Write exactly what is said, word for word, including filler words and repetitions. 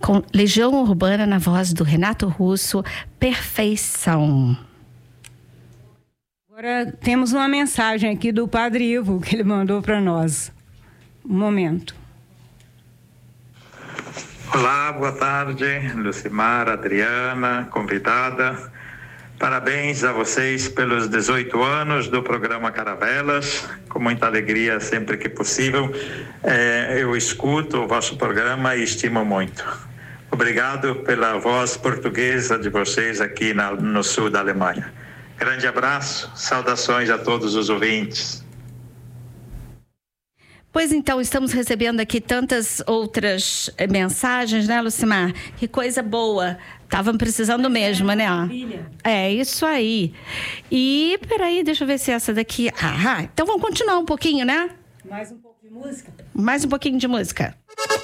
com Legião Urbana na voz do Renato Russo, Perfeição. Agora temos uma mensagem aqui do Padre Ivo, que ele mandou para nós. Um momento. Olá, boa tarde, Lucimar, Adriana, convidada. Parabéns a vocês pelos dezoito anos do programa Caravelas. Com muita alegria, sempre que possível, é, eu escuto o vosso programa e estimo muito. Obrigado pela voz portuguesa de vocês aqui na, no sul da Alemanha. Grande abraço, saudações a todos os ouvintes. Pois então, estamos recebendo aqui tantas outras mensagens, né, Lucimar? Que coisa boa. Estavam precisando mesmo, né? É, isso aí. E, peraí, deixa eu ver se essa daqui... Ah, então vamos continuar um pouquinho, né? Mais um pouco de música? Mais um pouquinho de música.